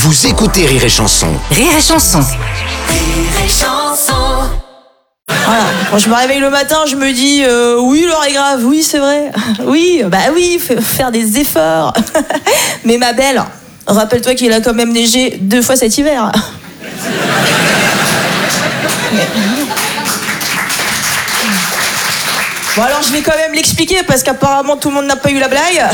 Vous écoutez Rire et Chanson. Rire et Chanson. Rire et Chanson. Voilà. Quand je me réveille le matin, je me dis oui, l'heure est grave, oui, c'est vrai. Oui, bah oui, faire des efforts. Mais ma belle, rappelle-toi qu'il a quand même neigé 2 fois cet hiver. Bon, alors je vais quand même l'expliquer parce qu'apparemment tout le monde n'a pas eu la blague.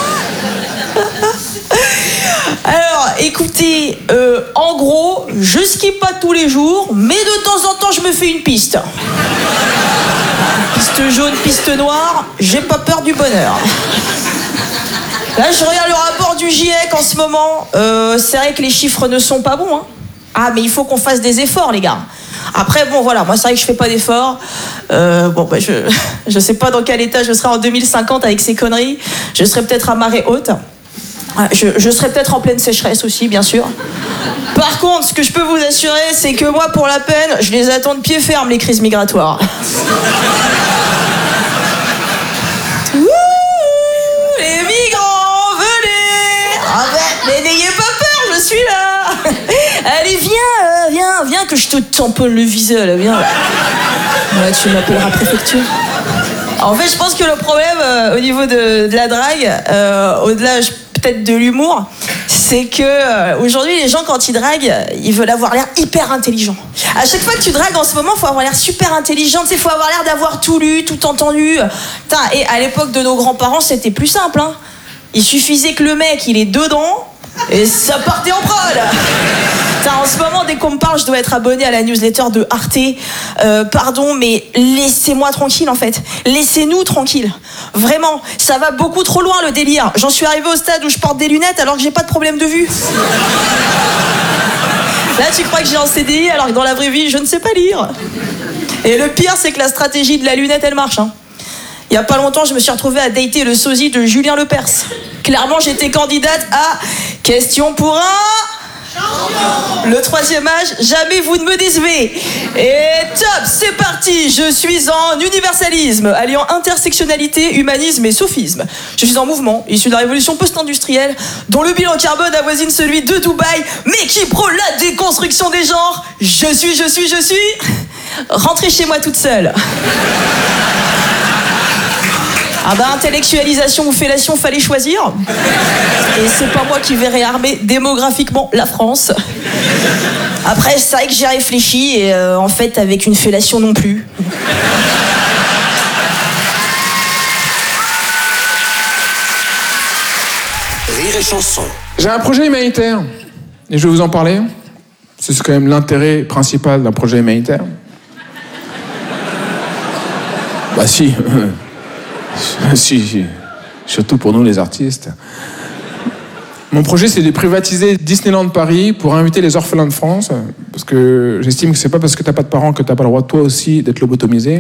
Alors, écoutez, en gros, je skie pas tous les jours, mais de temps en temps, je me fais une piste. Piste jaune, piste noire, j'ai pas peur du bonheur. Là, je regarde le rapport du GIEC en ce moment. C'est vrai que les chiffres ne sont pas bons, hein. Ah, mais il faut qu'on fasse des efforts, les gars. Après, bon, voilà, moi, c'est vrai que je fais pas d'efforts. Je sais pas dans quel état je serai en 2050 avec ces conneries. Je serai peut-être à marée haute. Je serai peut-être en pleine sécheresse aussi, bien sûr. Par contre, ce que je peux vous assurer, c'est que moi, pour la peine, je les attends de pied ferme, les crises migratoires. Ouh, les migrants, venez! Ah ben, mais n'ayez pas peur, je suis là! Allez, viens, que je te tamponne le visage, là, viens. Là, tu m'appelleras préfecture. En fait, je pense que le problème au niveau de la drague, au-delà peut-être de l'humour, c'est que aujourd'hui les gens quand ils draguent, ils veulent avoir l'air hyper intelligent. À chaque fois que tu dragues en ce moment, faut avoir l'air super intelligent, il faut avoir l'air d'avoir tout lu, tout entendu. Putain, et à l'époque de nos grands-parents, c'était plus simple, hein. Il suffisait que le mec, il est dedans et ça partait en prod. Putain, en ce moment, dès qu'on me parle, je dois être abonné à la newsletter de Arte. Pardon, mais laissez-moi tranquille en fait. Laissez-nous tranquille. Vraiment, ça va beaucoup trop loin le délire. J'en suis arrivé au stade où je porte des lunettes alors que j'ai pas de problème de vue. Là, tu crois que j'ai un CDI alors que dans la vraie vie, je ne sais pas lire. Et le pire, c'est que la stratégie de la lunette, elle marche, hein. Il y a pas longtemps, je me suis retrouvée à dater le sosie de Julien Lepers. Clairement, j'étais candidate à Question pour un... Le 3e âge, jamais vous ne me décevez. Et top, c'est parti. Je suis en universalisme, alliant intersectionnalité, humanisme et sophisme. Je suis en mouvement, issu de la révolution post-industrielle, dont le bilan carbone avoisine celui de Dubaï, mais qui prône la déconstruction des genres. Je suis rentrez chez moi toute seule. Ah bah, intellectualisation ou fellation, fallait choisir. Et c'est pas moi qui vais réarmer démographiquement la France. Après, c'est vrai que j'ai réfléchi et en fait, avec une fellation non plus. Rire et Chanson. J'ai un projet humanitaire et je vais vous en parler. C'est quand même l'intérêt principal d'un projet humanitaire. Bah si. Si, surtout pour nous les artistes. Mon projet, c'est de privatiser Disneyland Paris pour inviter les orphelins de France, parce que j'estime que c'est pas parce que t'as pas de parents que t'as pas le droit toi aussi d'être lobotomisé.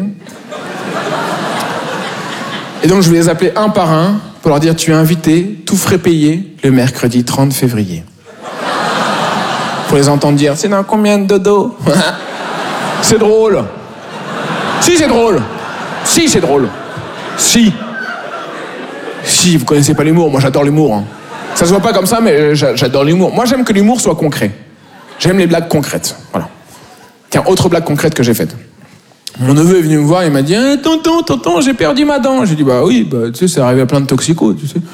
Et donc je vais les appeler un par un pour leur dire tu es invité, tout frais payé, le mercredi 30 février. Pour les entendre dire c'est dans combien de dodo? C'est drôle. Si c'est drôle. Si c'est drôle. Si, vous connaissez pas l'humour, moi j'adore l'humour, hein. Ça se voit pas comme ça, mais j'adore l'humour. Moi j'aime que l'humour soit concret. J'aime les blagues concrètes, voilà. Tiens, autre blague concrète que j'ai faite. Mon neveu est venu me voir, il m'a dit tonton, j'ai perdu ma dent. J'ai dit bah oui, tu sais, c'est arrivé à plein de toxicos, tu sais.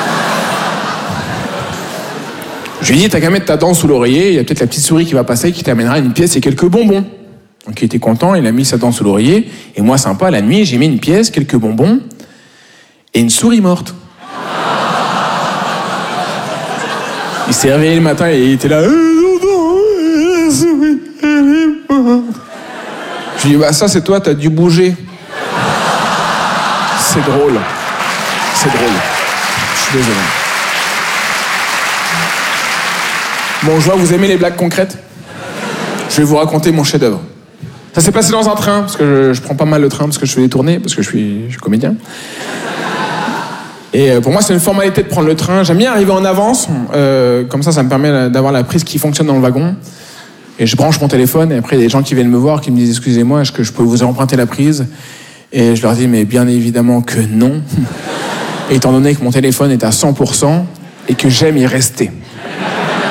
Je lui ai dit t'as qu'à mettre ta dent sous l'oreiller, il y a peut-être la petite souris qui va passer, qui t'amènera une pièce et quelques bonbons. Donc il était content, il a mis sa dent sous l'oreiller. Et moi, sympa, la nuit, j'ai mis une pièce, quelques bonbons et une souris morte. Il s'est réveillé le matin et il était là. La souris, elle est morte. Je lui ai dit, bah ça c'est toi, t'as dû bouger. C'est drôle. C'est drôle. Je suis désolé. Bon, je vois, vous aimez les blagues concrètes? Je vais vous raconter mon chef-d'œuvre. Ça s'est passé dans un train, parce que je prends pas mal le train, parce que je fais des tournées, parce que je suis comédien. Et pour moi, c'est une formalité de prendre le train. J'aime bien arriver en avance, comme ça me permet d'avoir la prise qui fonctionne dans le wagon. Et je branche mon téléphone, et après, il y a des gens qui viennent me voir, qui me disent « Excusez-moi, est-ce que je peux vous emprunter la prise ?» Et je leur dis « Mais bien évidemment que non. » Et étant donné que mon téléphone est à 100%, et que j'aime y rester.